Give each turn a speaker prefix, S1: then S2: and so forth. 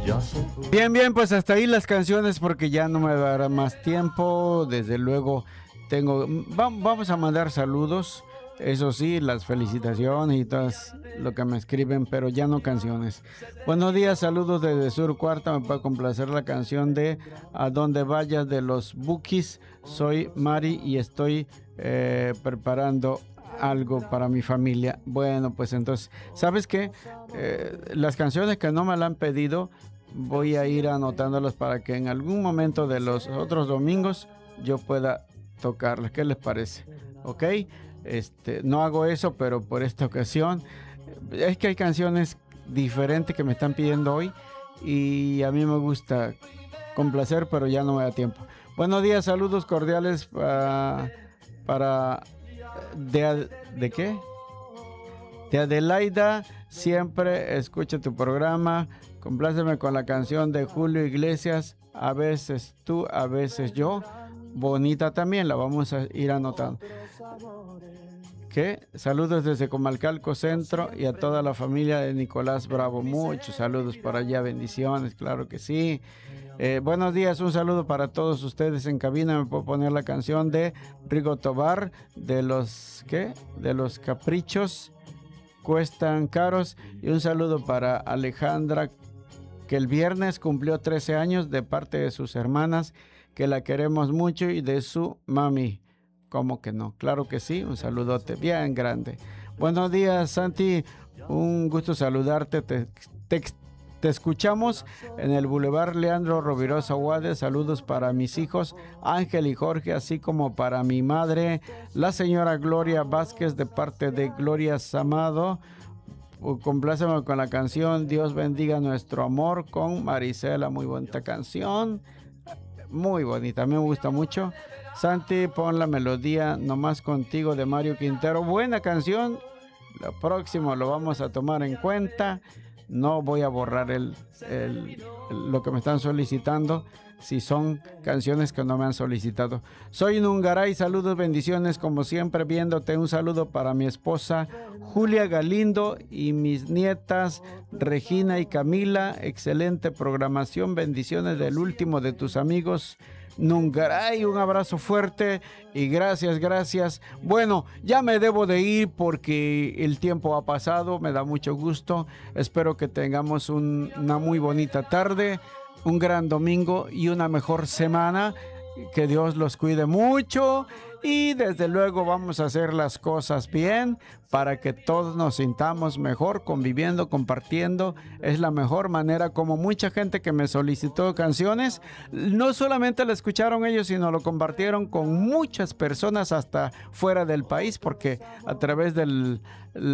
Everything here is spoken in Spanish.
S1: Bien, bien, pues hasta ahí las canciones porque ya no me dará más tiempo. Desde luego vamos a mandar saludos, eso sí, las felicitaciones y todo lo que me escriben, pero ya no canciones. Buenos días, saludos desde Sur Cuarta. Me puede complacer la canción de A donde vayas de los Bukis. Soy Mari y estoy preparando algo para mi familia. Bueno, pues entonces, ¿sabes qué? Las canciones que no me la han pedido, voy a ir anotándolas para que en algún momento de los otros domingos yo pueda tocarlas. ¿Qué les parece? ¿Ok? No hago eso, pero por esta ocasión es que hay canciones diferentes que me están pidiendo hoy y a mí me gusta complacer, pero ya no me da tiempo. Buenos días, saludos cordiales para ¿de qué? De Adelaida, siempre escucho tu programa. Compláceme con la canción de Julio Iglesias, A veces tú, a veces yo. Bonita también, la vamos a ir anotando. ¿Qué? Saludos desde Comalcalco Centro y a toda la familia de Nicolás Bravo. Muchos saludos para allá, bendiciones, claro que sí. Buenos días, un saludo para todos ustedes en cabina. Me puedo poner la canción de Rigo Tobar, de los, ¿qué? De los Caprichos Cuestan Caros. Y un saludo para Alejandra, que el viernes cumplió 13 años, de parte de sus hermanas, que la queremos mucho, y de su mami. ¿Cómo que no? Claro que sí, un saludote bien grande. Buenos días, Santi, un gusto saludarte. Te escuchamos en el Boulevard Leandro Rovirosa Guade. Saludos para mis hijos Ángel y Jorge, así como para mi madre, la señora Gloria Vázquez, de parte de Gloria Samado. Compláceme con la canción Dios bendiga nuestro amor, con Marisela. Muy bonita canción, muy bonita, a mí me gusta mucho. Santi, pon la melodía Nomás Contigo de Mario Quintero. Buena canción, lo próximo lo vamos a tomar en cuenta. No voy a borrar lo que me están solicitando si son canciones que no me han solicitado. Soy Nungaray, saludos, bendiciones, como siempre viéndote. Un saludo para mi esposa Julia Galindo y mis nietas Regina y Camila. Excelente programación, bendiciones del último de tus amigos Nungaray. Un abrazo fuerte y gracias. Bueno, ya me debo de ir porque el tiempo ha pasado. Me da mucho gusto. Espero que tengamos una muy bonita tarde, un gran domingo y una mejor semana. Que Dios los cuide mucho y desde luego vamos a hacer las cosas bien para que todos nos sintamos mejor conviviendo, compartiendo. Es la mejor manera, como mucha gente que me solicitó canciones, no solamente la escucharon ellos, sino lo compartieron con muchas personas hasta fuera del país, porque a través del